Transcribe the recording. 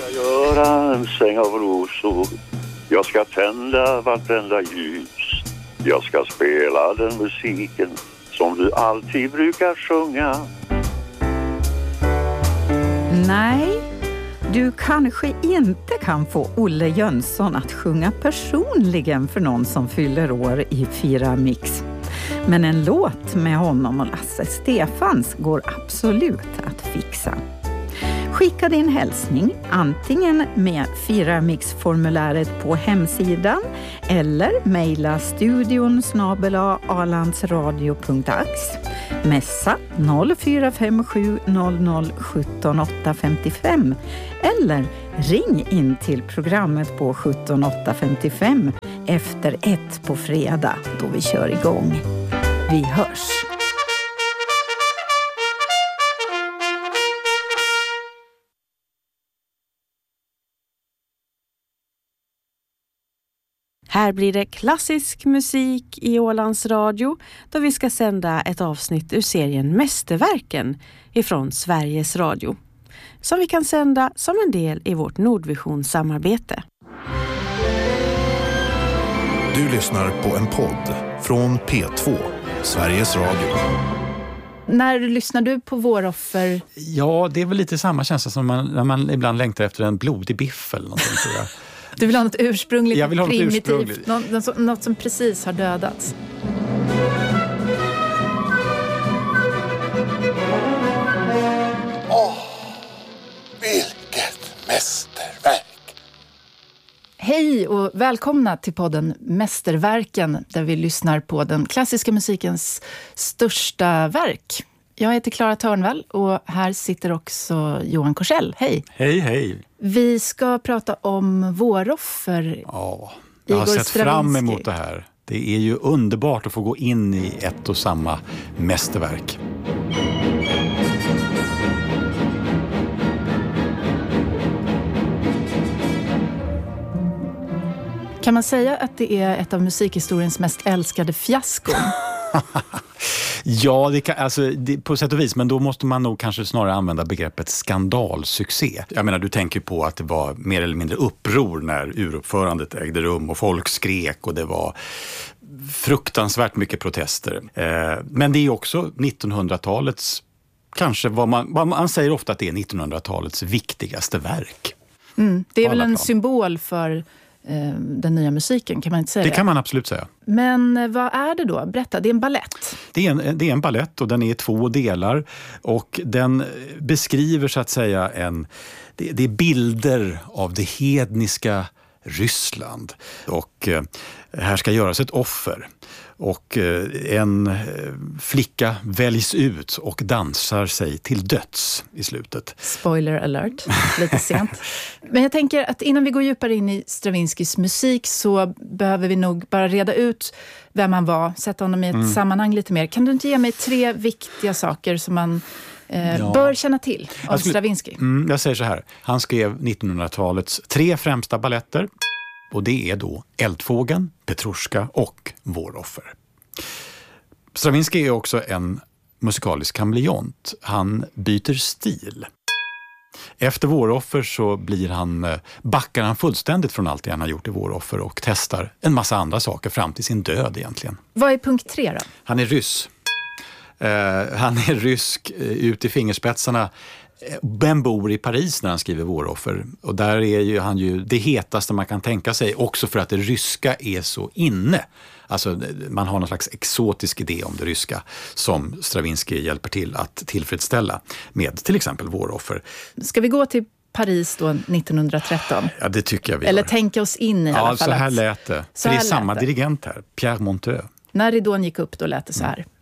Göra en säng av rosor. Jag ska tända vartenda ljus. Jag ska spela den musiken som du alltid brukar sjunga. Nej, du kanske inte kan få Olle Jönsson att sjunga personligen för någon som fyller år i 4 Mix. Men en låt med honom och Lasse Stefans går absolut att fixa. Skicka din hälsning antingen med 4 Mix-formuläret på hemsidan eller mejla studion@alandsradio.ax. Messa 0457 00 17 855 eller ring in till programmet på 17 855 efter 1 på fredag då vi kör igång. Vi hörs! Här blir det klassisk musik i Ålands Radio då vi ska sända ett avsnitt ur serien Mästerverken ifrån Sveriges Radio. Som vi kan sända som en del i vårt Nordvision-samarbete. Du lyssnar på en podd från P2, Sveriges Radio. När lyssnar du på Våroffer? Ja, det är väl lite samma känsla som när man ibland längtar efter en blodig biff eller någonting, tror jag. Du vill ha något ursprungligt, jag vill ha primitivt, ursprungligt. Något som precis har dödats. Vilket mästerverk! Hej och välkomna till podden Mästerverken där vi lyssnar på den klassiska musikens största verk. Jag heter Clara Törnvall och här sitter också Johan Korsell. Hej! Hej, hej! Vi ska prata om Våroffer. Ja, jag har sett fram emot det här. Det är ju underbart att få gå in i ett och samma mästerverk. Kan man säga att det är ett av musikhistoriens mest älskade fiaskon? Ja, på sätt och vis, men då måste man nog kanske snarare använda begreppet skandalsuccé. Jag menar, du tänker på att det var mer eller mindre uppror när uruppförandet ägde rum och folk skrek och det var fruktansvärt mycket protester. Men det är också 1900-talets, kanske vad man säger ofta att det är 1900-talets viktigaste verk. Det är väl en symbol för den nya musiken, kan man inte säga det? Det kan man absolut säga. Men vad är det då? Berätta, det är en ballett. Det är en ballett och den är i 2 delar och den beskriver så att säga det är bilder av det hedniska Ryssland och här ska göras ett offer. Och en flicka väljs ut och dansar sig till döds i slutet. Spoiler alert, lite sent. Men jag tänker att innan vi går djupare in i Stravinskys musik så behöver vi nog bara reda ut vem han var, sätta honom i ett sammanhang lite mer. Kan du inte ge mig 3 viktiga saker som man bör känna till av Stravinsky? Jag säger så här, han skrev 1900-talets 3 främsta balletter. Och det är då Eldfågeln, Petrushka och Våroffer. Stravinsky är också en musikalisk kameleont. Han byter stil. Efter Våroffer så backar han fullständigt från allt det han har gjort i Våroffer och testar en massa andra saker fram till sin död egentligen. Vad är punkt 3 då? Han är ryss. Han är rysk ut i fingerspetsarna. Ben bor i Paris när han skriver Våroffer och där är han ju det hetaste man kan tänka sig, också för att det ryska är så inne. Alltså man har någon slags exotisk idé om det ryska som Stravinsky hjälper till att tillfredsställa med till exempel Våroffer. Ska vi gå till Paris då 1913? Ja, det tycker jag vi Eller gör. Tänka oss in i alla fall. Ja, så här lät det. För det är samma dirigent här, Pierre Monteux. När ridån gick upp då lät det så här.